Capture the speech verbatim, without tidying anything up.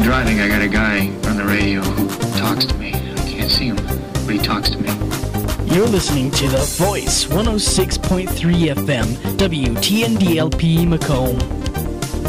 driving, I got a guy on the radio who talks to me. I can't see him, but he talks to me. You're listening to The Voice, one oh six point three F M, W T N D L P Macomb.